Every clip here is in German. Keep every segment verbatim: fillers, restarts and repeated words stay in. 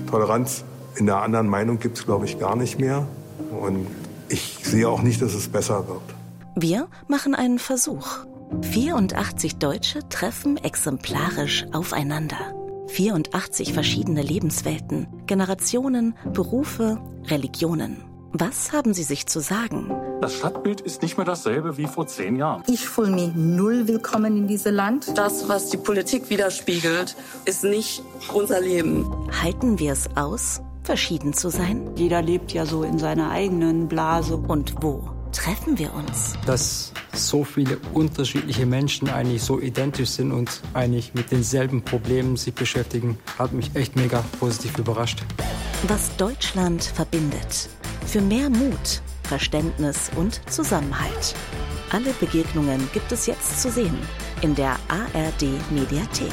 Toleranz in der anderen Meinung gibt es, glaube ich, gar nicht mehr. Und ich sehe auch nicht, dass es besser wird. Wir machen einen Versuch. vierundachtzig Deutsche treffen exemplarisch aufeinander. vierundachtzig verschiedene Lebenswelten, Generationen, Berufe, Religionen. Was haben sie sich zu sagen? Das Stadtbild ist nicht mehr dasselbe wie vor zehn Jahren. Ich fühle mich null willkommen in diesem Land. Das, was die Politik widerspiegelt, ist nicht unser Leben. Halten wir es aus, verschieden zu sein? Jeder lebt ja so in seiner eigenen Blase. Und wo treffen wir uns? Dass so viele unterschiedliche Menschen eigentlich so identisch sind und eigentlich mit denselben Problemen sich beschäftigen, hat mich echt mega positiv überrascht. Was Deutschland verbindet. Für mehr Mut, Verständnis und Zusammenhalt. Alle Begegnungen gibt es jetzt zu sehen in der A R D-Mediathek.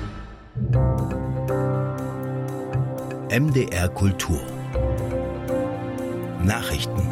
M D R Kultur. Nachrichten.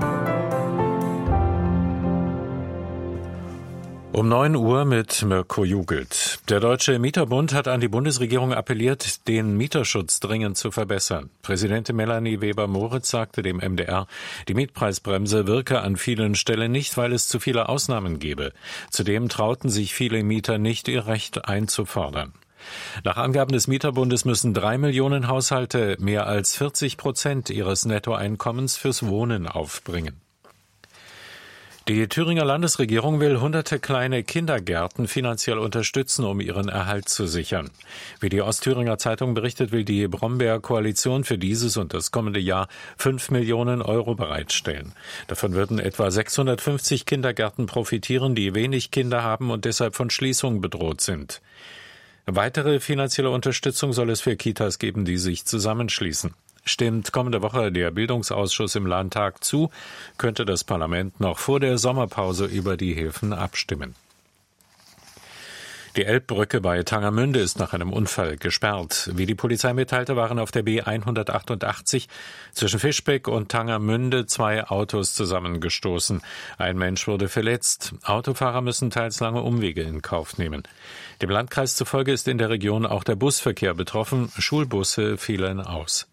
Um neun Uhr mit Mirko Jugelt. Der Deutsche Mieterbund hat an die Bundesregierung appelliert, den Mieterschutz dringend zu verbessern. Präsidentin Melanie Weber-Moritz sagte dem M D R, die Mietpreisbremse wirke an vielen Stellen nicht, weil es zu viele Ausnahmen gebe. Zudem trauten sich viele Mieter nicht, ihr Recht einzufordern. Nach Angaben des Mieterbundes müssen drei Millionen Haushalte mehr als vierzig Prozent ihres Nettoeinkommens fürs Wohnen aufbringen. Die Thüringer Landesregierung will hunderte kleine Kindergärten finanziell unterstützen, um ihren Erhalt zu sichern. Wie die Ostthüringer Zeitung berichtet, will die Brombeer-Koalition für dieses und das kommende Jahr fünf Millionen Euro bereitstellen. Davon würden etwa sechshundertfünfzig Kindergärten profitieren, die wenig Kinder haben und deshalb von Schließung bedroht sind. Weitere finanzielle Unterstützung soll es für Kitas geben, die sich zusammenschließen. Stimmt kommende Woche der Bildungsausschuss im Landtag zu, könnte das Parlament noch vor der Sommerpause über die Hilfen abstimmen. Die Elbbrücke bei Tangermünde ist nach einem Unfall gesperrt. Wie die Polizei mitteilte, waren auf der B hundertachtundachtzig zwischen Fischbeck und Tangermünde zwei Autos zusammengestoßen. Ein Mensch wurde verletzt. Autofahrer müssen teils lange Umwege in Kauf nehmen. Dem Landkreis zufolge ist in der Region auch der Busverkehr betroffen. Schulbusse fielen aus.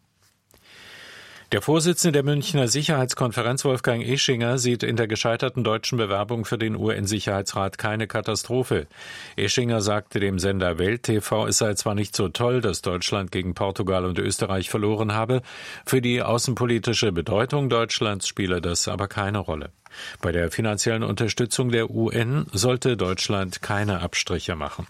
Der Vorsitzende der Münchner Sicherheitskonferenz, Wolfgang Ischinger, sieht in der gescheiterten deutschen Bewerbung für den U N-Sicherheitsrat keine Katastrophe. Ischinger sagte dem Sender Welt T V, es sei zwar nicht so toll, dass Deutschland gegen Portugal und Österreich verloren habe, für die außenpolitische Bedeutung Deutschlands spiele das aber keine Rolle. Bei der finanziellen Unterstützung der U N sollte Deutschland keine Abstriche machen.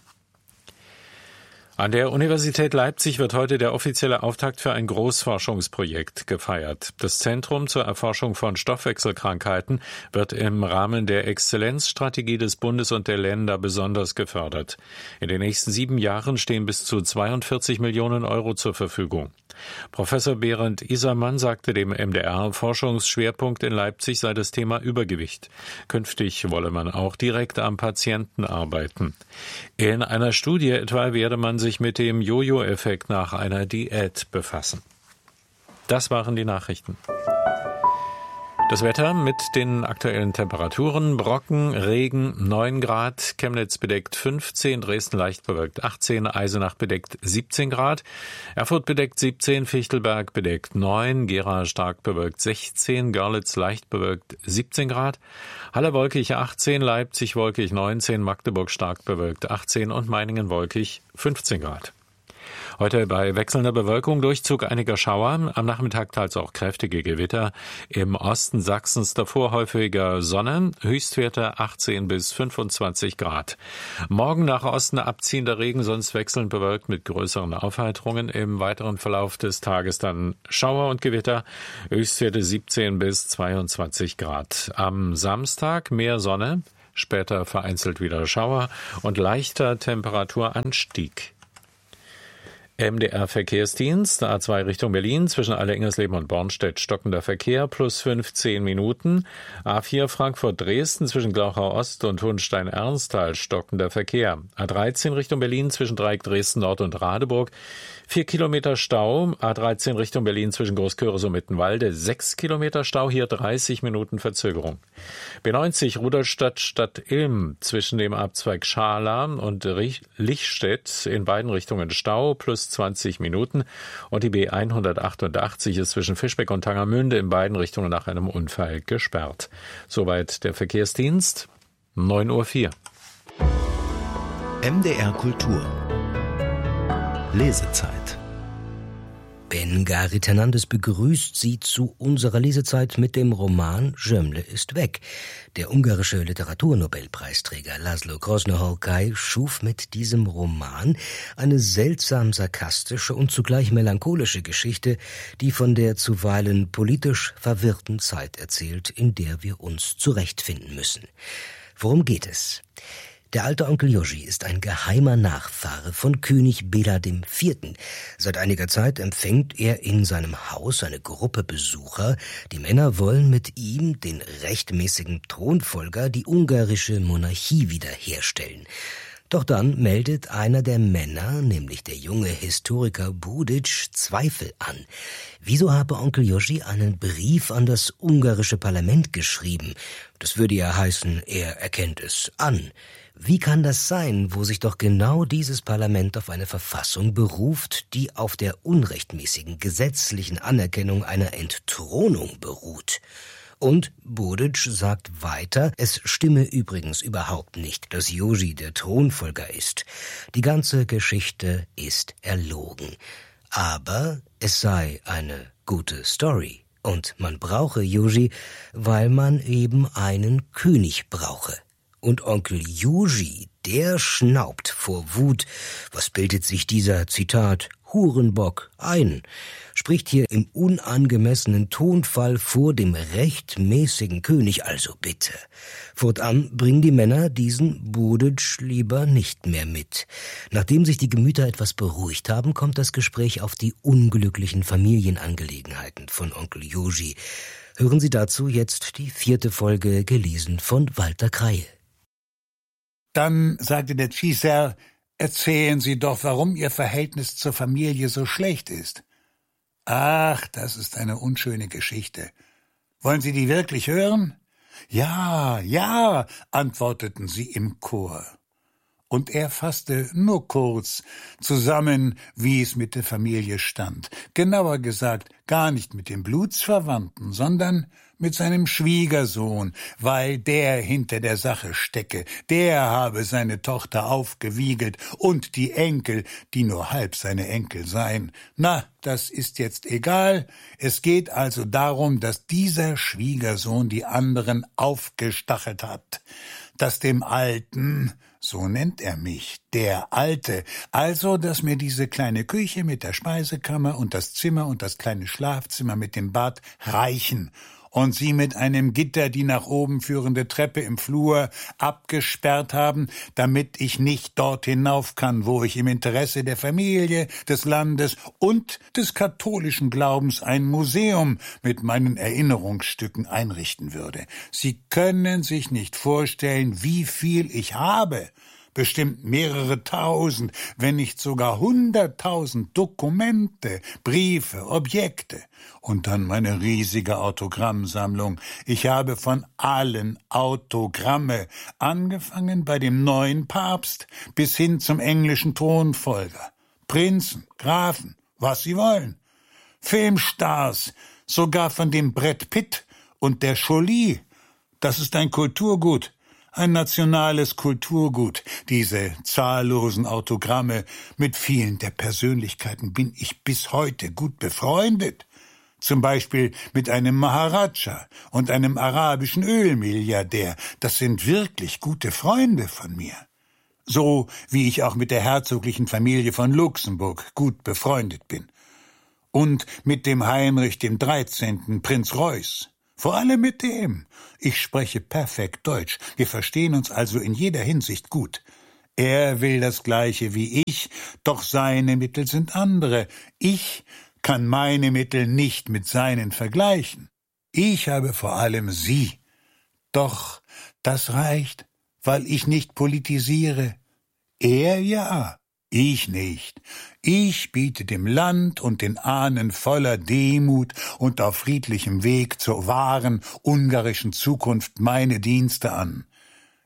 An der Universität Leipzig wird heute der offizielle Auftakt für ein Großforschungsprojekt gefeiert. Das Zentrum zur Erforschung von Stoffwechselkrankheiten wird im Rahmen der Exzellenzstrategie des Bundes und der Länder besonders gefördert. In den nächsten sieben Jahren stehen bis zu zweiundvierzig Millionen Euro zur Verfügung. Professor Berend Isermann sagte dem M D R, Forschungsschwerpunkt in Leipzig sei das Thema Übergewicht. Künftig wolle man auch direkt am Patienten arbeiten. In einer Studie etwa werde man sich mit dem Jojo-Effekt nach einer Diät befassen. Das waren die Nachrichten. Das Wetter mit den aktuellen Temperaturen: Brocken, Regen neun Grad, Chemnitz bedeckt fünfzehn, Dresden leicht bewölkt achtzehn, Eisenach bedeckt siebzehn Grad, Erfurt bedeckt siebzehn, Fichtelberg bedeckt neun, Gera stark bewölkt sechzehn, Görlitz leicht bewölkt siebzehn Grad, Halle wolkig achtzehn, Leipzig wolkig neunzehn, Magdeburg stark bewölkt achtzehn und Meiningen wolkig fünfzehn Grad. Heute bei wechselnder Bewölkung Durchzug einiger Schauer, am Nachmittag teils auch kräftige Gewitter. Im Osten Sachsens davor häufiger Sonne, Höchstwerte achtzehn bis fünfundzwanzig Grad. Morgen nach Osten abziehender Regen, sonst wechselnd bewölkt mit größeren Aufheiterungen. Im weiteren Verlauf des Tages dann Schauer und Gewitter, Höchstwerte siebzehn bis zweiundzwanzig Grad. Am Samstag mehr Sonne, später vereinzelt wieder Schauer und leichter Temperaturanstieg. M D R-Verkehrsdienst, A zwei Richtung Berlin, zwischen Allerengersleben und Bornstedt stockender Verkehr, plus fünfzehn Minuten. A vier Frankfurt-Dresden, zwischen Glauchau Ost und Hohenstein-Ernsthal stockender Verkehr. A dreizehn Richtung Berlin, zwischen Dreieck Dresden-Nord und Radeburg, vier Kilometer Stau. A dreizehn Richtung Berlin, zwischen Großkörres und Mittenwalde, sechs Kilometer Stau, hier dreißig Minuten Verzögerung. B neunzig Rudolstadt Stadt Ilm, zwischen dem Abzweig Schala und Lichtstedt in beiden Richtungen Stau, plus plus zwanzig Minuten. Und die B hundertachtundachtzig ist zwischen Fischbeck und Tangermünde in beiden Richtungen nach einem Unfall gesperrt. Soweit der Verkehrsdienst. neun Uhr vier. M D R Kultur. Lesezeit. Ben Garit Hernandez begrüßt Sie zu unserer Lesezeit mit dem Roman Gömle ist weg. Der ungarische Literaturnobelpreisträger Laszlo Krosno-Holkay schuf mit diesem Roman eine seltsam sarkastische und zugleich melancholische Geschichte, die von der zuweilen politisch verwirrten Zeit erzählt, in der wir uns zurechtfinden müssen. Worum geht es? Der alte Onkel Joži ist ein geheimer Nachfahre von König Bela der Vierte. Seit einiger Zeit empfängt er in seinem Haus eine Gruppe Besucher. Die Männer wollen mit ihm, den rechtmäßigen Thronfolger, die ungarische Monarchie wiederherstellen. Doch dann meldet einer der Männer, nämlich der junge Historiker Budic, Zweifel an. Wieso habe Onkel Joži einen Brief an das ungarische Parlament geschrieben? Das würde ja heißen, er erkennt es an. Wie kann das sein, wo sich doch genau dieses Parlament auf eine Verfassung beruft, die auf der unrechtmäßigen gesetzlichen Anerkennung einer Entthronung beruht? Und Budic sagt weiter, es stimme übrigens überhaupt nicht, dass Joži der Thronfolger ist. Die ganze Geschichte ist erlogen. Aber es sei eine gute Story. Und man brauche Joži, weil man eben einen König brauche. Und Onkel Joži, der schnaubt vor Wut. Was bildet sich dieser, Zitat, Hurenbock ein? Spricht hier im unangemessenen Tonfall vor dem rechtmäßigen König, also bitte. Fortan bringen die Männer diesen Budic lieber nicht mehr mit. Nachdem sich die Gemüter etwas beruhigt haben, kommt das Gespräch auf die unglücklichen Familienangelegenheiten von Onkel Joži. Hören Sie dazu jetzt die vierte Folge, gelesen von Walter Kreie. Dann sagte der Cesar, erzählen Sie doch, warum Ihr Verhältnis zur Familie so schlecht ist. Ach, das ist eine unschöne Geschichte. Wollen Sie die wirklich hören? Ja, ja, antworteten sie im Chor. Und er fasste nur kurz zusammen, wie es mit der Familie stand. Genauer gesagt, gar nicht mit dem Blutsverwandten, sondern mit seinem Schwiegersohn, weil der hinter der Sache stecke. Der habe seine Tochter aufgewiegelt und die Enkel, die nur halb seine Enkel seien. Na, das ist jetzt egal. Es geht also darum, dass dieser Schwiegersohn die anderen aufgestachelt hat, dass dem Alten, so nennt er mich, der Alte, also, dass mir diese kleine Küche mit der Speisekammer und das Zimmer und das kleine Schlafzimmer mit dem Bad reichen und sie mit einem Gitter die nach oben führende Treppe im Flur abgesperrt haben, damit ich nicht dort hinauf kann, wo ich im Interesse der Familie, des Landes und des katholischen Glaubens ein Museum mit meinen Erinnerungsstücken einrichten würde. Sie können sich nicht vorstellen, wie viel ich habe. Bestimmt mehrere tausend, wenn nicht sogar hunderttausend Dokumente, Briefe, Objekte und dann meine riesige Autogrammsammlung. Ich habe von allen Autogramme, angefangen bei dem neuen Papst bis hin zum englischen Thronfolger, Prinzen, Grafen, was sie wollen, Filmstars, sogar von dem Brett Pitt und der Jolie. Das ist ein Kulturgut. Ein nationales Kulturgut. Diese zahllosen Autogramme, mit vielen der Persönlichkeiten bin ich bis heute gut befreundet. Zum Beispiel mit einem Maharaja und einem arabischen Ölmilliardär. Das sind wirklich gute Freunde von mir. So wie ich auch mit der herzoglichen Familie von Luxemburg gut befreundet bin. Und mit dem Heinrich dem Dreizehnten Prinz Reuß. Vor allem mit dem. Ich spreche perfekt Deutsch. Wir verstehen uns also in jeder Hinsicht gut. Er will das Gleiche wie ich, doch seine Mittel sind andere. Ich kann meine Mittel nicht mit seinen vergleichen. Ich habe vor allem Sie. Doch das reicht, weil ich nicht politisiere. Er ja. Ich nicht. Ich biete dem Land und den Ahnen voller Demut und auf friedlichem Weg zur wahren ungarischen Zukunft meine Dienste an.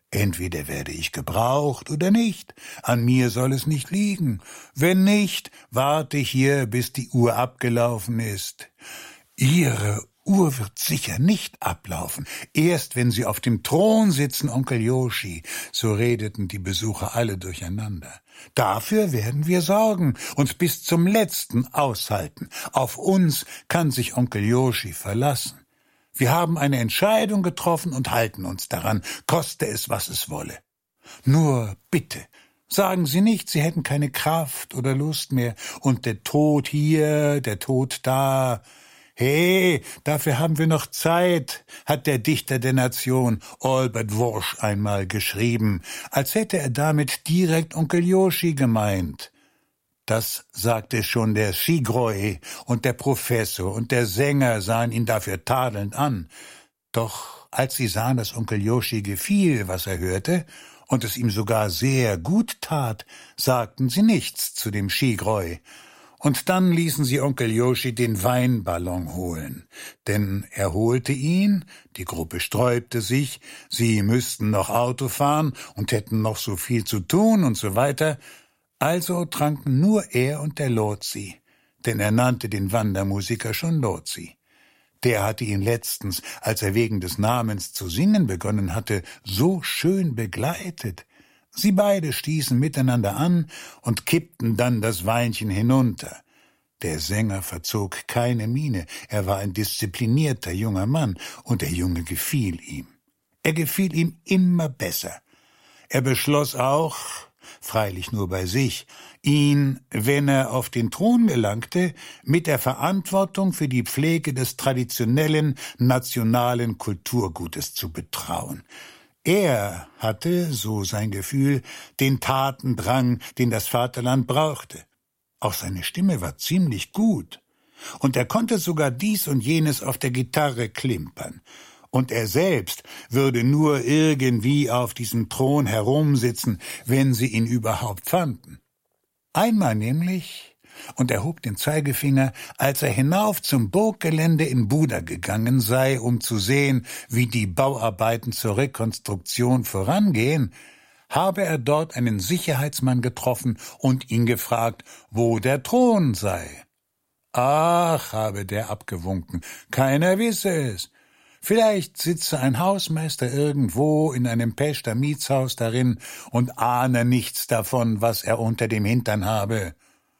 Entweder werde ich gebraucht oder nicht. An mir soll es nicht liegen. Wenn nicht, warte hier, bis die Uhr abgelaufen ist. Ihre Uhr wird sicher nicht ablaufen. Erst wenn Sie auf dem Thron sitzen, Onkel Yoshi. So redeten die Besucher alle durcheinander. Dafür werden wir sorgen, uns bis zum Letzten aushalten. Auf uns kann sich Onkel Yoshi verlassen. Wir haben eine Entscheidung getroffen und halten uns daran, koste es, was es wolle. Nur bitte, sagen Sie nicht, Sie hätten keine Kraft oder Lust mehr und der Tod hier, der Tod da. Hey, dafür haben wir noch Zeit, hat der Dichter der Nation, Albert Worsch, einmal geschrieben, als hätte er damit direkt Onkel Yoshi gemeint. Das sagte schon der Shigroi, und der Professor und der Sänger sahen ihn dafür tadelnd an. Doch als sie sahen, dass Onkel Yoshi gefiel, was er hörte, und es ihm sogar sehr gut tat, sagten sie nichts zu dem Shigroi. Und dann ließen sie Onkel Yoshi den Weinballon holen. Denn er holte ihn, die Gruppe sträubte sich, sie müssten noch Auto fahren und hätten noch so viel zu tun und so weiter. Also tranken nur er und der Lozi, denn er nannte den Wandermusiker schon Lozi. Der hatte ihn letztens, als er wegen des Namens zu singen begonnen hatte, so schön begleitet. Sie beide stießen miteinander an und kippten dann das Weinchen hinunter. Der Sänger verzog keine Miene, er war ein disziplinierter junger Mann, und der Junge gefiel ihm. Er gefiel ihm immer besser. Er beschloss auch, freilich nur bei sich, ihn, wenn er auf den Thron gelangte, mit der Verantwortung für die Pflege des traditionellen nationalen Kulturgutes zu betrauen. Er hatte, so sein Gefühl, den Tatendrang, den das Vaterland brauchte. Auch seine Stimme war ziemlich gut. Und er konnte sogar dies und jenes auf der Gitarre klimpern. Und er selbst würde nur irgendwie auf diesem Thron herumsitzen, wenn sie ihn überhaupt fanden. Einmal nämlich, und er hob den Zeigefinger, als er hinauf zum Burggelände in Buda gegangen sei, um zu sehen, wie die Bauarbeiten zur Rekonstruktion vorangehen, habe er dort einen Sicherheitsmann getroffen und ihn gefragt, wo der Thron sei. Ach, habe der abgewunken, keiner wisse es. Vielleicht sitze ein Hausmeister irgendwo in einem Pester Mietshaus darin und ahne nichts davon, was er unter dem Hintern habe.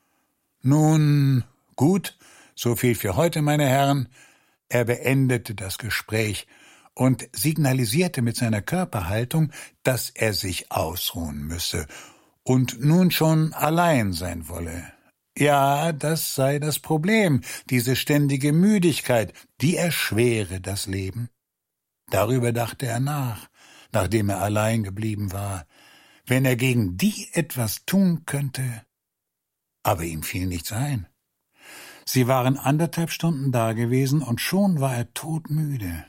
Nun, gut, so viel für heute, meine Herren. Er beendete das Gespräch und signalisierte mit seiner Körperhaltung, dass er sich ausruhen müsse und nun schon allein sein wolle. Ja, das sei das Problem, diese ständige Müdigkeit, die erschwere das Leben. Darüber dachte er nach, nachdem er allein geblieben war, wenn er gegen die etwas tun könnte. Aber ihm fiel nichts ein. Sie waren anderthalb Stunden dagewesen und schon war er todmüde.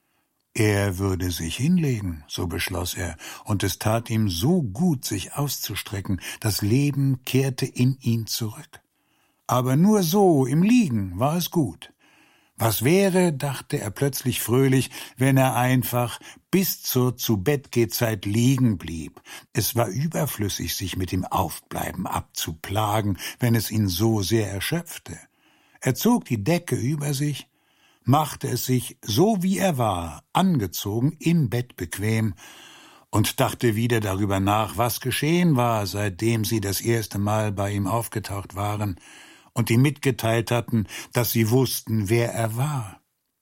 Er würde sich hinlegen, so beschloss er, und es tat ihm so gut, sich auszustrecken, das Leben kehrte in ihn zurück. Aber nur so, im Liegen, war es gut. Was wäre, dachte er plötzlich fröhlich, wenn er einfach bis zur Zu-Bett-Geh-Zeit liegen blieb. Es war überflüssig, sich mit dem Aufbleiben abzuplagen, wenn es ihn so sehr erschöpfte. Er zog die Decke über sich, machte es sich, so wie er war, angezogen, im Bett bequem und dachte wieder darüber nach, was geschehen war, seitdem sie das erste Mal bei ihm aufgetaucht waren und ihm mitgeteilt hatten, dass sie wussten, wer er war.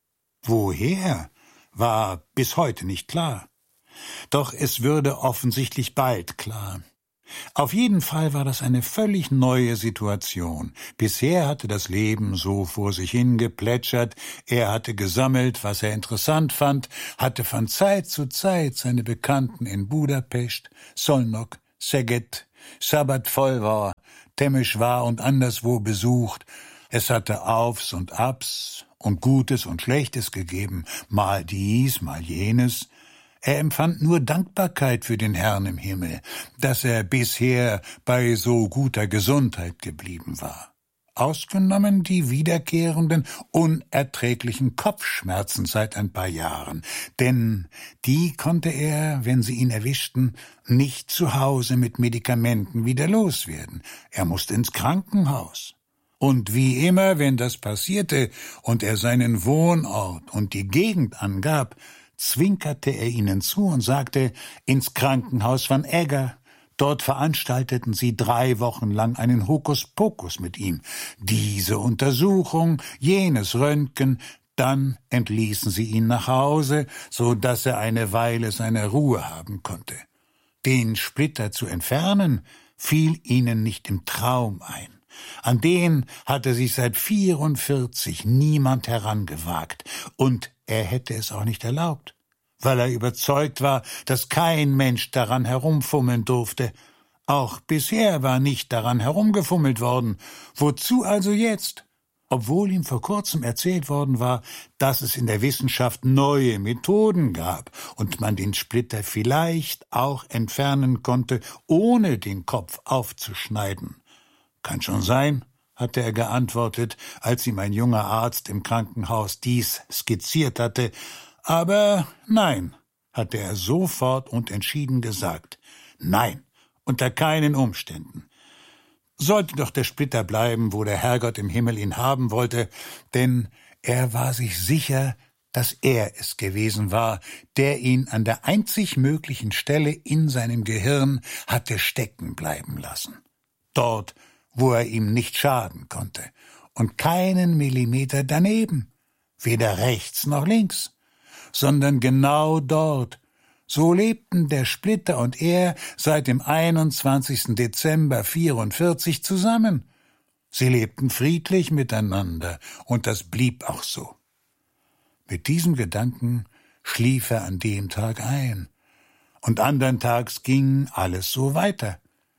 Woher, war bis heute nicht klar. Doch es würde offensichtlich bald klar. Auf jeden Fall war das eine völlig neue Situation. Bisher hatte das Leben so vor sich hingeplätschert, er hatte gesammelt, was er interessant fand, hatte von Zeit zu Zeit seine Bekannten in Budapest, Szolnok, Szeged, Szabadfölvar, Temeswar und anderswo besucht. Es hatte Aufs und Abs und Gutes und Schlechtes gegeben, mal dies, mal jenes. Er empfand nur Dankbarkeit für den Herrn im Himmel, dass er bisher bei so guter Gesundheit geblieben war. ausgenommen die wiederkehrenden, unerträglichen Kopfschmerzen seit ein paar Jahren, denn die konnte er, wenn sie ihn erwischten, nicht zu Hause mit Medikamenten wieder loswerden. Er musste ins Krankenhaus. Und wie immer, wenn das passierte und er seinen Wohnort und die Gegend angab, zwinkerte er ihnen zu und sagte, ins Krankenhaus von Egger. Dort veranstalteten sie drei Wochen lang einen Hokuspokus mit ihm. Diese Untersuchung, jenes Röntgen, dann entließen sie ihn nach Hause, so dass er eine Weile seine Ruhe haben konnte. Den Splitter zu entfernen, fiel ihnen nicht im Traum ein. An den hatte sich seit vierundvierzig niemand herangewagt, und er hätte es auch nicht erlaubt, weil er überzeugt war, dass kein Mensch daran herumfummeln durfte. Auch bisher war nicht daran herumgefummelt worden. Wozu also jetzt? Obwohl ihm vor kurzem erzählt worden war, dass es in der Wissenschaft neue Methoden gab und man den Splitter vielleicht auch entfernen konnte, ohne den Kopf aufzuschneiden. »Kann schon sein«, hatte er geantwortet, als ihm ein junger Arzt im Krankenhaus dies skizziert hatte. Aber nein, hatte er sofort und entschieden gesagt. Nein, unter keinen Umständen. Sollte doch der Splitter bleiben, wo der Herrgott im Himmel ihn haben wollte, denn er war sich sicher, dass er es gewesen war, der ihn an der einzig möglichen Stelle in seinem Gehirn hatte stecken bleiben lassen. Dort, wo er ihm nicht schaden konnte, und keinen Millimeter daneben, weder rechts noch links, sondern genau dort. So lebten der Splitter und er seit dem einundzwanzigsten Dezember vierundvierzig zusammen. Sie lebten friedlich miteinander, und das blieb auch so. Mit diesem Gedanken schlief er an dem Tag ein, und andern Tags ging alles so weiter.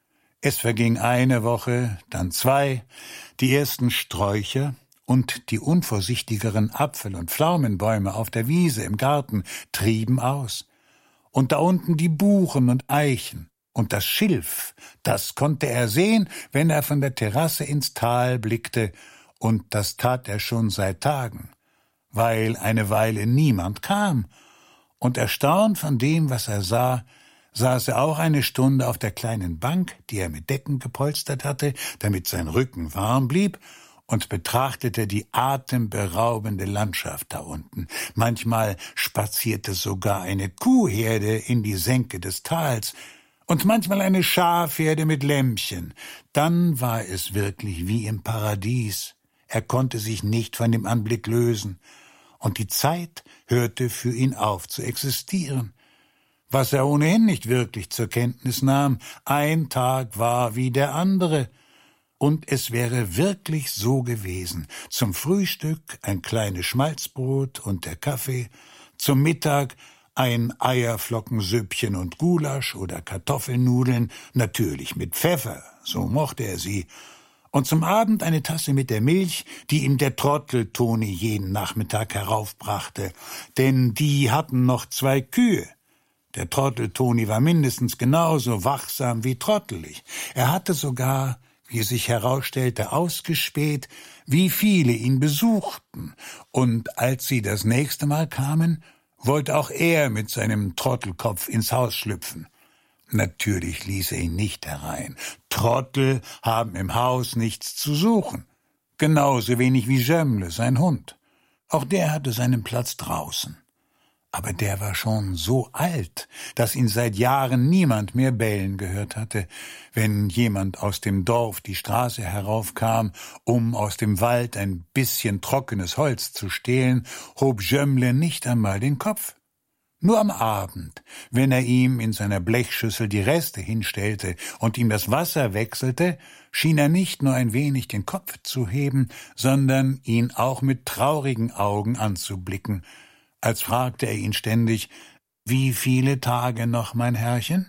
Es verging eine Woche, dann zwei, die ersten Sträucher und die unvorsichtigeren Apfel- und Pflaumenbäume auf der Wiese im Garten trieben aus. Und da unten die Buchen und Eichen und das Schilf, das konnte er sehen, wenn er von der Terrasse ins Tal blickte, und das tat er schon seit Tagen, weil eine Weile niemand kam, und erstaunt von dem, was er sah, saß er auch eine Stunde auf der kleinen Bank, die er mit Decken gepolstert hatte, damit sein Rücken warm blieb, und betrachtete die atemberaubende Landschaft da unten. Manchmal spazierte sogar eine Kuhherde in die Senke des Tals und manchmal eine Schafherde mit Lämmchen. Dann war es wirklich wie im Paradies. Er konnte sich nicht von dem Anblick lösen, und die Zeit hörte für ihn auf zu existieren. Was er ohnehin nicht wirklich zur Kenntnis nahm, ein Tag war wie der andere, und es wäre wirklich so gewesen. Zum Frühstück ein kleines Schmalzbrot und der Kaffee, zum Mittag ein Eierflockensüppchen und Gulasch oder Kartoffelnudeln, natürlich mit Pfeffer, so mochte er sie, und zum Abend eine Tasse mit der Milch, die ihm der Trottel Toni jeden Nachmittag heraufbrachte, denn die hatten noch zwei Kühe. Der Trottel Toni war mindestens genauso wachsam wie trottelig. Er hatte sogar, wie es sich herausstellte, ausgespäht, wie viele ihn besuchten, und als sie das nächste Mal kamen, wollte auch er mit seinem Trottelkopf ins Haus schlüpfen. Natürlich ließ er ihn nicht herein. Trottel haben im Haus nichts zu suchen, genauso wenig wie Jömmle, sein Hund. Auch der hatte seinen Platz draußen. Aber der war schon so alt, dass ihn seit Jahren niemand mehr bellen gehört hatte. Wenn jemand aus dem Dorf die Straße heraufkam, um aus dem Wald ein bisschen trockenes Holz zu stehlen, hob Jömmle nicht einmal den Kopf. Nur am Abend, wenn er ihm in seiner Blechschüssel die Reste hinstellte und ihm das Wasser wechselte, schien er nicht nur ein wenig den Kopf zu heben, sondern ihn auch mit traurigen Augen anzublicken, als fragte er ihn ständig, »Wie viele Tage noch, mein Herrchen?«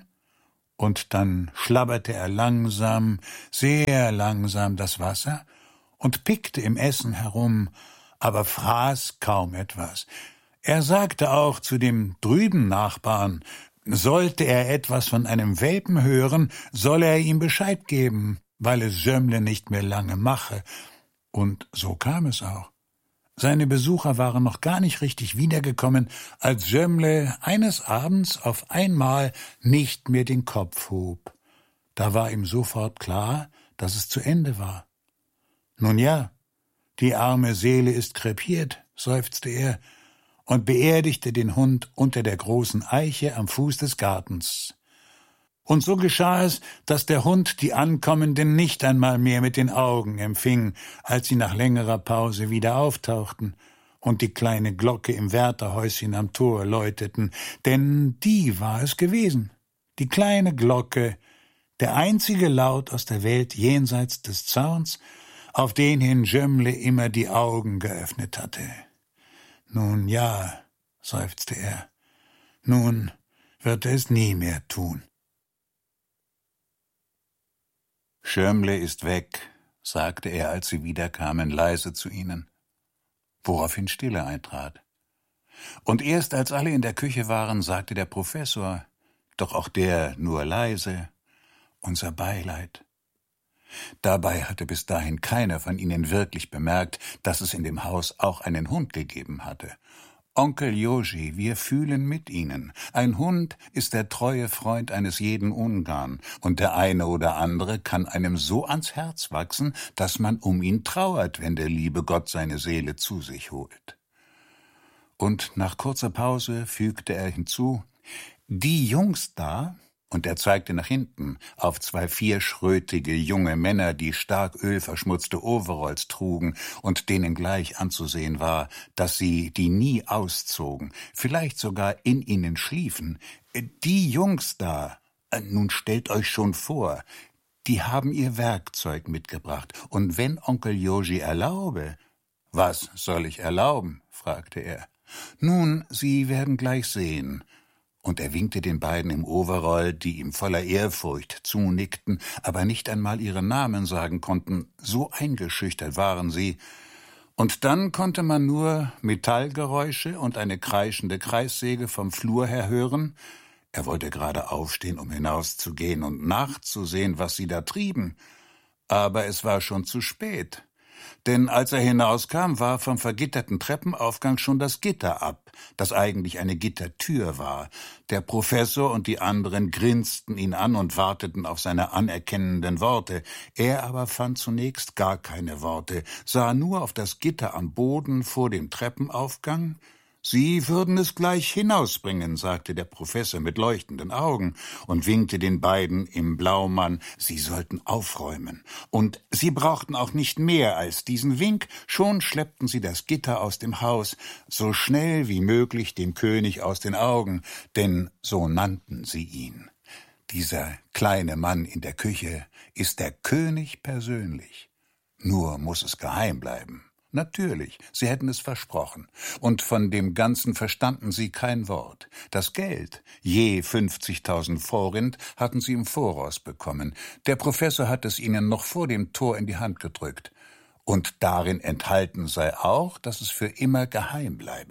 Und dann schlabberte er langsam, sehr langsam das Wasser und pickte im Essen herum, aber fraß kaum etwas. Er sagte auch zu dem drüben Nachbarn, sollte er etwas von einem Welpen hören, solle er ihm Bescheid geben, weil es Jömmle nicht mehr lange mache. Und so kam es auch. Seine Besucher waren noch gar nicht richtig wiedergekommen, als Jomle eines Abends auf einmal nicht mehr den Kopf hob. Da war ihm sofort klar, dass es zu Ende war. Nun ja, die arme Seele ist krepiert, seufzte er und beerdigte den Hund unter der großen Eiche am Fuß des Gartens. Und so geschah es, dass der Hund die Ankommenden nicht einmal mehr mit den Augen empfing, als sie nach längerer Pause wieder auftauchten und die kleine Glocke im Wärterhäuschen am Tor läuteten, denn die war es gewesen, die kleine Glocke, der einzige Laut aus der Welt jenseits des Zauns, auf den hin Jomle immer die Augen geöffnet hatte. »Nun ja«, seufzte er, »nun wird er es nie mehr tun.« »Jomle ist weg«, sagte er, als sie wiederkamen, leise zu ihnen, woraufhin Stille eintrat. Und erst als alle in der Küche waren, sagte der Professor, doch auch der nur leise, »Unser Beileid.« Dabei hatte bis dahin keiner von ihnen wirklich bemerkt, dass es in dem Haus auch einen Hund gegeben hatte. »Onkel Joji, wir fühlen mit Ihnen. Ein Hund ist der treue Freund eines jeden Ungarn, und der eine oder andere kann einem so ans Herz wachsen, dass man um ihn trauert, wenn der liebe Gott seine Seele zu sich holt.« Und nach kurzer Pause fügte er hinzu, »Die Jungs da«, und er zeigte nach hinten auf zwei vierschrötige junge Männer, die stark ölverschmutzte Overalls trugen und denen gleich anzusehen war, dass sie die nie auszogen, vielleicht sogar in ihnen schliefen. »Die Jungs da, nun stellt euch schon vor, die haben ihr Werkzeug mitgebracht, und wenn Onkel Joji erlaube...« »Was soll ich erlauben?« fragte er. »Nun, Sie werden gleich sehen.« Und er winkte den beiden im Overall, die ihm voller Ehrfurcht zunickten, aber nicht einmal ihren Namen sagen konnten, so eingeschüchtert waren sie. Und dann konnte man nur Metallgeräusche und eine kreischende Kreissäge vom Flur her hören. Er wollte gerade aufstehen, um hinauszugehen und nachzusehen, was sie da trieben. Aber es war schon zu spät. Denn als er hinauskam, war vom vergitterten Treppenaufgang schon das Gitter ab, das eigentlich eine Gittertür war. Der Professor und die anderen grinsten ihn an und warteten auf seine anerkennenden Worte. Er aber fand zunächst gar keine Worte, sah nur auf das Gitter am Boden vor dem Treppenaufgang. »Sie würden es gleich hinausbringen«, sagte der Professor mit leuchtenden Augen und winkte den beiden im Blaumann, sie sollten aufräumen. Und sie brauchten auch nicht mehr als diesen Wink, schon schleppten sie das Gitter aus dem Haus, so schnell wie möglich dem König aus den Augen, denn so nannten sie ihn. Dieser kleine Mann in der Küche ist der König persönlich. Nur muss es geheim bleiben. Natürlich, sie hätten es versprochen. Und von dem Ganzen verstanden sie kein Wort. Das Geld, je fünfzigtausend Forint, hatten sie im Voraus bekommen. Der Professor hat es ihnen noch vor dem Tor in die Hand gedrückt. Und darin enthalten sei auch, dass es für immer geheim bleibe.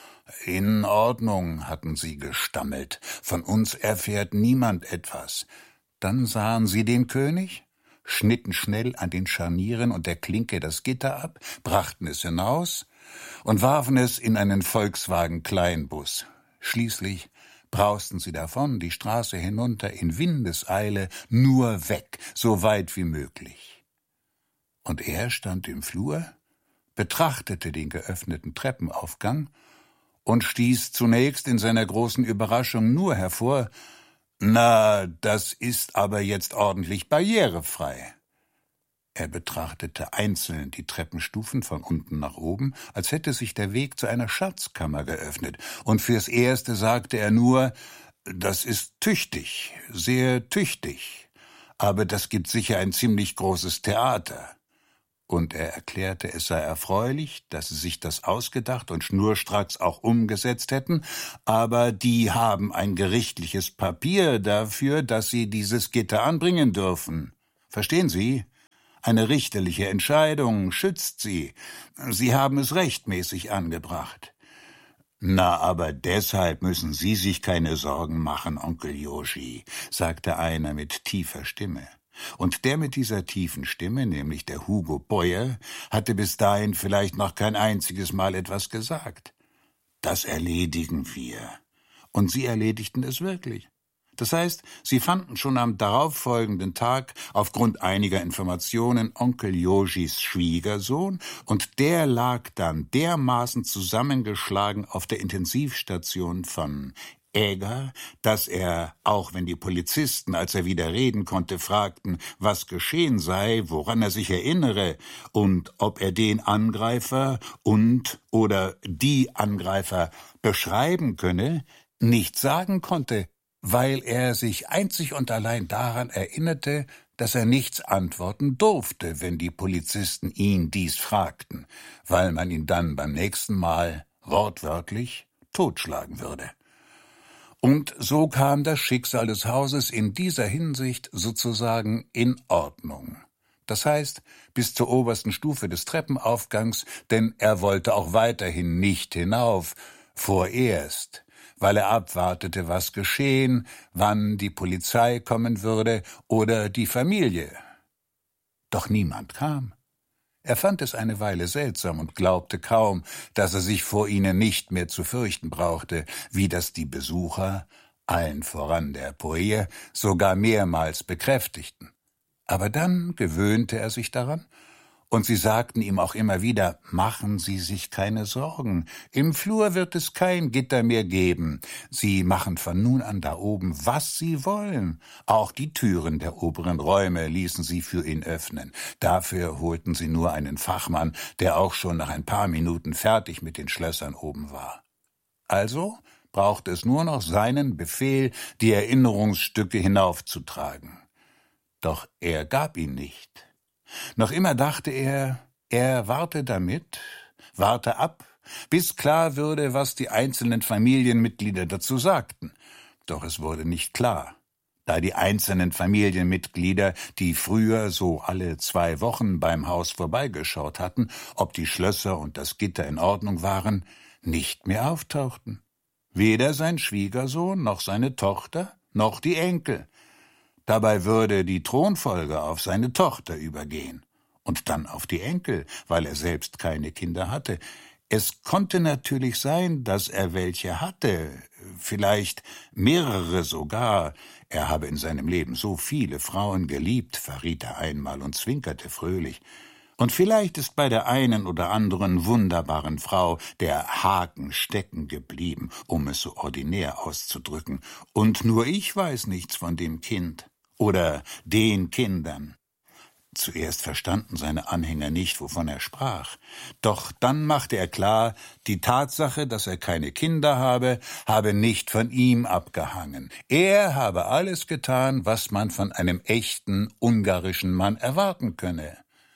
»In Ordnung«, hatten sie gestammelt. »Von uns erfährt niemand etwas.« Dann sahen sie den König, schnitten schnell an den Scharnieren und der Klinke das Gitter ab, brachten es hinaus und warfen es in einen Volkswagen-Kleinbus. Schließlich brausten sie davon die Straße hinunter in Windeseile, nur weg, so weit wie möglich. Und er stand im Flur, betrachtete den geöffneten Treppenaufgang und stieß zunächst in seiner großen Überraschung nur hervor, »Na, das ist aber jetzt ordentlich barrierefrei.« Er betrachtete einzeln die Treppenstufen von unten nach oben, als hätte sich der Weg zu einer Schatzkammer geöffnet, und fürs Erste sagte er nur, »Das ist tüchtig, sehr tüchtig, aber das gibt sicher ein ziemlich großes Theater.« Und er erklärte, es sei erfreulich, dass sie sich das ausgedacht und schnurstracks auch umgesetzt hätten, aber die haben ein gerichtliches Papier dafür, dass sie dieses Gitter anbringen dürfen. Verstehen Sie? Eine richterliche Entscheidung schützt sie. Sie haben es rechtmäßig angebracht. »Na, aber deshalb müssen Sie sich keine Sorgen machen, Onkel Joji«, sagte einer mit tiefer Stimme. Und der mit dieser tiefen Stimme, nämlich der Hugo Beuer, hatte bis dahin vielleicht noch kein einziges Mal etwas gesagt. Das erledigen wir. Und sie erledigten es wirklich. Das heißt, sie fanden schon am darauffolgenden Tag aufgrund einiger Informationen Onkel Joschis Schwiegersohn, und der lag dann dermaßen zusammengeschlagen auf der Intensivstation von Eger, dass er, auch wenn die Polizisten, als er wieder reden konnte, fragten, was geschehen sei, woran er sich erinnere und ob er den Angreifer und oder die Angreifer beschreiben könne, nicht sagen konnte, weil er sich einzig und allein daran erinnerte, dass er nichts antworten durfte, wenn die Polizisten ihn dies fragten, weil man ihn dann beim nächsten Mal wortwörtlich totschlagen würde. Und so kam das Schicksal des Hauses in dieser Hinsicht sozusagen in Ordnung. Das heißt, bis zur obersten Stufe des Treppenaufgangs, denn er wollte auch weiterhin nicht hinauf, vorerst, weil er abwartete, was geschehen, wann die Polizei kommen würde oder die Familie. Doch niemand kam. Er fand es eine Weile seltsam und glaubte kaum, dass er sich vor ihnen nicht mehr zu fürchten brauchte, wie das die Besucher, allen voran der Poe, sogar mehrmals bekräftigten. Aber dann gewöhnte er sich daran, und sie sagten ihm auch immer wieder, machen Sie sich keine Sorgen, im Flur wird es kein Gitter mehr geben, Sie machen von nun an da oben, was Sie wollen. Auch die Türen der oberen Räume ließen sie für ihn öffnen. Dafür holten sie nur einen Fachmann, der auch schon nach ein paar Minuten fertig mit den Schlössern oben war. Also brauchte es nur noch seinen Befehl, die Erinnerungsstücke hinaufzutragen. Doch er gab ihn nicht. Noch immer dachte er, er warte damit, warte ab, bis klar würde, was die einzelnen Familienmitglieder dazu sagten. Doch es wurde nicht klar, da die einzelnen Familienmitglieder, die früher so alle zwei Wochen beim Haus vorbeigeschaut hatten, ob die Schlösser und das Gitter in Ordnung waren, nicht mehr auftauchten. Weder sein Schwiegersohn, noch seine Tochter, noch die Enkel. Dabei würde die Thronfolge auf seine Tochter übergehen und dann auf die Enkel, weil er selbst keine Kinder hatte. Es konnte natürlich sein, dass er welche hatte, vielleicht mehrere sogar. Er habe in seinem Leben so viele Frauen geliebt, verriet er einmal und zwinkerte fröhlich. Und vielleicht ist bei der einen oder anderen wunderbaren Frau der Haken stecken geblieben, um es so ordinär auszudrücken. Und nur ich weiß nichts von dem Kind. Oder den Kindern. Zuerst verstanden seine Anhänger nicht, wovon er sprach. Doch dann machte er klar, die Tatsache, dass er keine Kinder habe, habe nicht von ihm abgehangen. Er habe alles getan, was man von einem echten ungarischen Mann erwarten könne.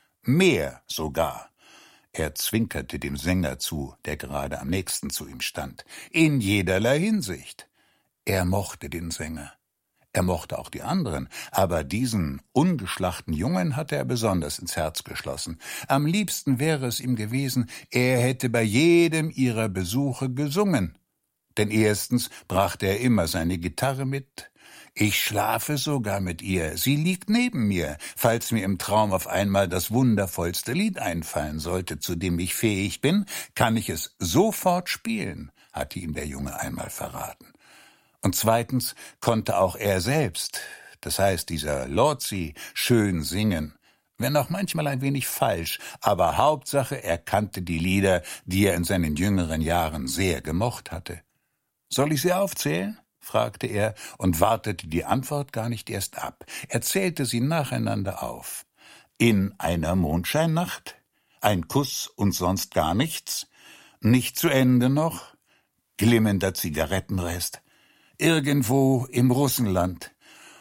Mehr sogar. Er zwinkerte dem Sänger zu, der gerade am nächsten zu ihm stand. In jederlei Hinsicht. Er mochte den Sänger. Er mochte auch die anderen, aber diesen ungeschlachten Jungen hatte er besonders ins Herz geschlossen. Am liebsten wäre es ihm gewesen, er hätte bei jedem ihrer Besuche gesungen. Denn erstens brachte er immer seine Gitarre mit. Ich schlafe sogar mit ihr, sie liegt neben mir, falls mir im Traum auf einmal das wundervollste Lied einfallen sollte, zu dem ich fähig bin, kann ich es sofort spielen, hatte ihm der Junge einmal verraten. Und zweitens konnte auch er selbst, das heißt dieser Lorzi, schön singen, wenn auch manchmal ein wenig falsch, aber Hauptsache er kannte die Lieder, die er in seinen jüngeren Jahren sehr gemocht hatte. »Soll ich sie aufzählen?« fragte er und wartete die Antwort gar nicht erst ab. Er zählte sie nacheinander auf. »In einer Mondscheinnacht«, »Ein Kuss und sonst gar nichts«, »Nicht zu Ende noch«, »Glimmender Zigarettenrest«, »Irgendwo im Russenland«.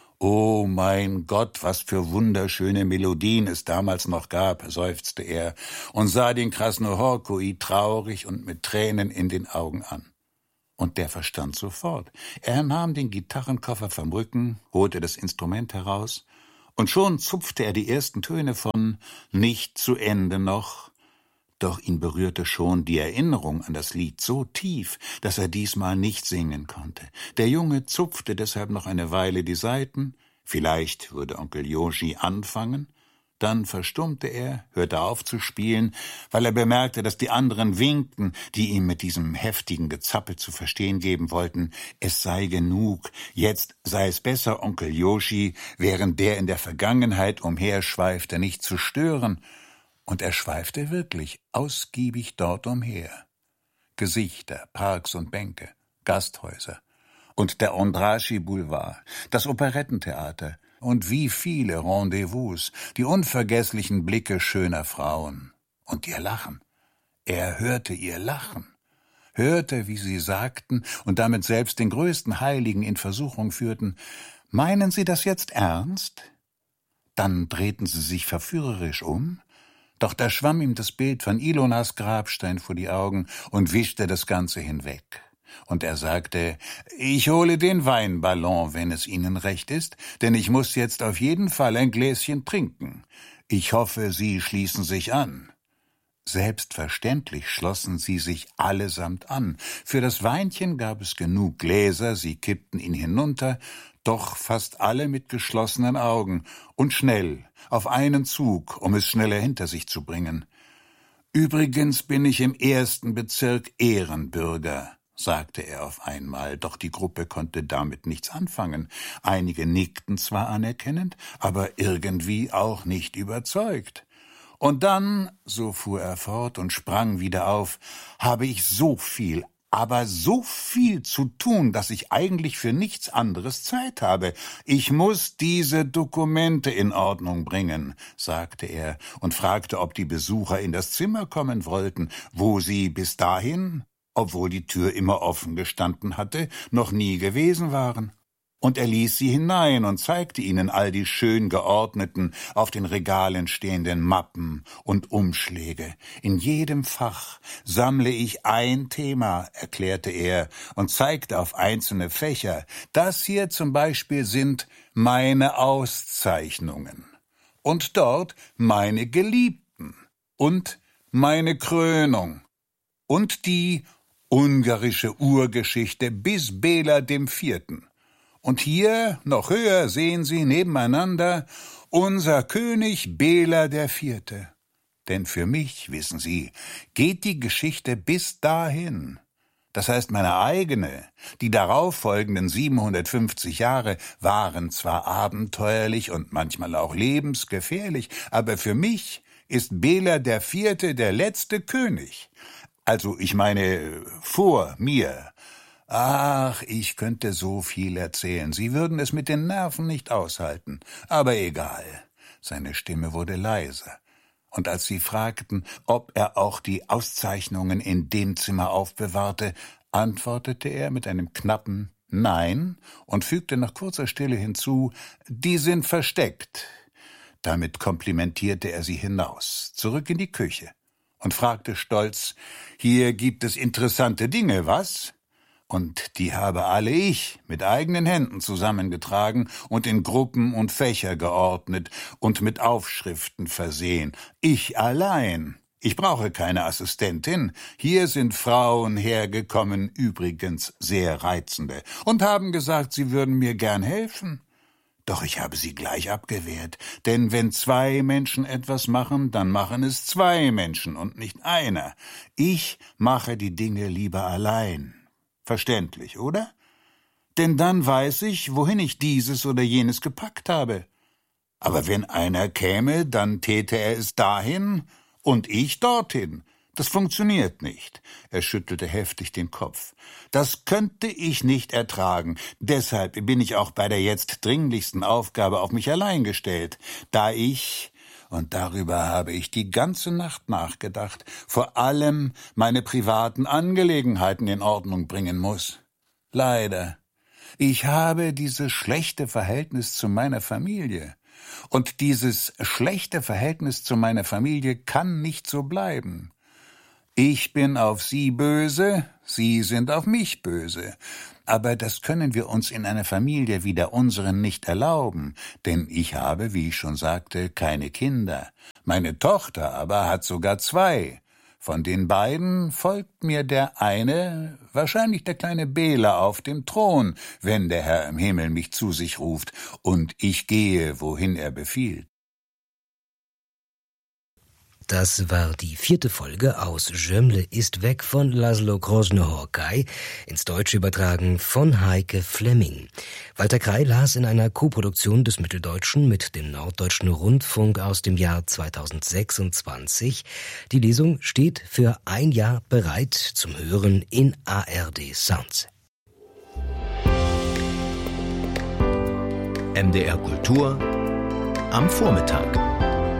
»Oh mein Gott, was für wunderschöne Melodien es damals noch gab«, seufzte er und sah den Krasnohorkui traurig und mit Tränen in den Augen an. Und der verstand sofort. Er nahm den Gitarrenkoffer vom Rücken, holte das Instrument heraus, und schon zupfte er die ersten Töne von »Nicht zu Ende noch«. Doch ihn berührte schon die Erinnerung an das Lied so tief, dass er diesmal nicht singen konnte. Der Junge zupfte deshalb noch eine Weile die Saiten, Vielleicht würde Onkel Joshi anfangen, dann verstummte er, hörte auf zu spielen, weil er bemerkte, dass die anderen winkten, die ihm mit diesem heftigen Gezappel zu verstehen geben wollten, es sei genug, jetzt sei es besser, Onkel Joshi, während der in der Vergangenheit umherschweifte, nicht zu stören. Und er schweifte wirklich ausgiebig dort umher. Gesichter, Parks und Bänke, Gasthäuser und der Ondraschi Boulevard, das Operettentheater, und wie viele Rendezvous, die unvergesslichen Blicke schöner Frauen. Und ihr Lachen. Er hörte ihr Lachen. Hörte, wie sie sagten und damit selbst den größten Heiligen in Versuchung führten, »Meinen Sie das jetzt ernst?« Dann drehten sie sich verführerisch um, doch da schwamm ihm das Bild von Ilonas Grabstein vor die Augen und wischte das Ganze hinweg. Und er sagte, »Ich hole den Weinballon, wenn es Ihnen recht ist, denn ich muss jetzt auf jeden Fall ein Gläschen trinken. Ich hoffe, Sie schließen sich an.« Selbstverständlich schlossen sie sich allesamt an. Für das Weinchen gab es genug Gläser, sie kippten ihn hinunter, doch fast alle mit geschlossenen Augen und schnell, auf einen Zug, um es schneller hinter sich zu bringen. »Übrigens bin ich im ersten Bezirk Ehrenbürger«, sagte er auf einmal, doch die Gruppe konnte damit nichts anfangen. Einige nickten zwar anerkennend, aber irgendwie auch nicht überzeugt. Und dann, so fuhr er fort und sprang wieder auf, habe ich so viel, aber so viel zu tun, dass ich eigentlich für nichts anderes Zeit habe. Ich muss diese Dokumente in Ordnung bringen, sagte er und fragte, ob die Besucher in das Zimmer kommen wollten, wo sie bis dahin, obwohl die Tür immer offen gestanden hatte, noch nie gewesen waren. Und er ließ sie hinein und zeigte ihnen all die schön geordneten, auf den Regalen stehenden Mappen und Umschläge. In jedem Fach sammle ich ein Thema, erklärte er und zeigte auf einzelne Fächer. Das hier zum Beispiel sind meine Auszeichnungen. Und dort meine Geliebten und meine Krönung und die ungarische Urgeschichte bis Bela dem Vierten. Und hier, noch höher, sehen Sie nebeneinander unser König Bela der Vierte. Denn für mich, wissen Sie, geht die Geschichte bis dahin. Das heißt, meine eigene, die darauf folgenden siebenhundertfünfzig Jahre waren zwar abenteuerlich und manchmal auch lebensgefährlich, aber für mich ist Bela der Vierte der letzte König. Also ich meine, vor mir. Ach, ich könnte so viel erzählen. Sie würden es mit den Nerven nicht aushalten. Aber egal. Seine Stimme wurde leiser. Und als sie fragten, ob er auch die Auszeichnungen in dem Zimmer aufbewahrte, antwortete er mit einem knappen Nein und fügte nach kurzer Stille hinzu, die sind versteckt. Damit komplimentierte er sie hinaus, zurück in die Küche und fragte stolz, hier gibt es interessante Dinge, was? Und die habe alle ich mit eigenen Händen zusammengetragen und in Gruppen und Fächer geordnet und mit Aufschriften versehen. Ich allein. Ich brauche keine Assistentin. Hier sind Frauen hergekommen, übrigens sehr reizende, und haben gesagt, sie würden mir gern helfen. Doch ich habe sie gleich abgewehrt, denn wenn zwei Menschen etwas machen, dann machen es zwei Menschen und nicht einer. Ich mache die Dinge lieber allein. Verständlich, oder? Denn dann weiß ich, wohin ich dieses oder jenes gepackt habe. Aber wenn einer käme, dann täte er es dahin und ich dorthin. Das funktioniert nicht. Er schüttelte heftig den Kopf. Das könnte ich nicht ertragen. Deshalb bin ich auch bei der jetzt dringlichsten Aufgabe auf mich allein gestellt, da ich, und darüber habe ich die ganze Nacht nachgedacht, vor allem meine privaten Angelegenheiten in Ordnung bringen muss. Leider. Ich habe dieses schlechte Verhältnis zu meiner Familie. Und dieses schlechte Verhältnis zu meiner Familie kann nicht so bleiben. Ich bin auf Sie böse, Sie sind auf mich böse. Aber das können wir uns in einer Familie wie der unseren nicht erlauben, denn ich habe, wie ich schon sagte, keine Kinder. Meine Tochter aber hat sogar zwei. Von den beiden folgt mir der eine, wahrscheinlich der kleine Bela auf dem Thron, wenn der Herr im Himmel mich zu sich ruft, und ich gehe, wohin er befiehlt. Das war die vierte Folge aus Jömle ist weg von Laszlo Krosno-Horkai, ins Deutsche übertragen von Heike Flemming. Walter Krey las in einer Koproduktion des Mitteldeutschen mit dem Norddeutschen Rundfunk aus dem Jahr zweitausendsechsundzwanzig. Die Lesung steht für ein Jahr bereit zum Hören in A R D Sounds. M D R Kultur am Vormittag.